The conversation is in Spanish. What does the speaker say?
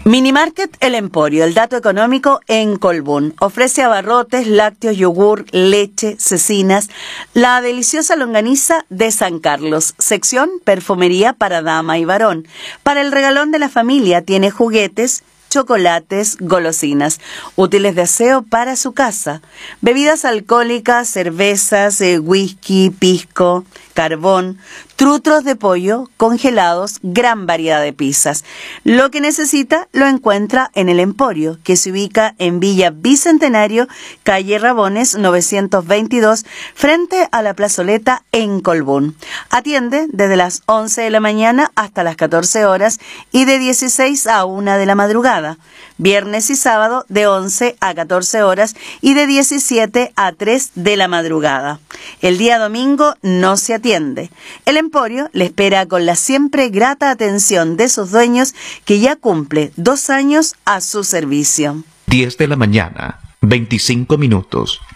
Minimarket El Emporio, el dato económico en Colbún. Ofrece abarrotes, lácteos, yogur, leche, cecinas, la deliciosa longaniza de San Carlos. Sección perfumería para dama y varón. Para el regalón de la familia tiene juguetes, chocolates, golosinas, útiles de aseo para su casa, bebidas alcohólicas, cervezas, whisky, pisco, carbón, trutros de pollo, congelados, gran variedad de pizzas. Lo que necesita lo encuentra en El Emporio, que se ubica en Villa Bicentenario, calle Rabones 922, frente a la plazoleta en Colbún. Atiende desde las 11 de la mañana hasta las 14 horas y de 16 a 1 de la madrugada. Viernes y sábado de 11 a 14 horas y de 17 a 3 de la madrugada. El día domingo no se atiende. El Emporio le espera con la siempre grata atención de sus dueños, que ya cumple 2 años a su servicio. 10 de la mañana, 25 minutos.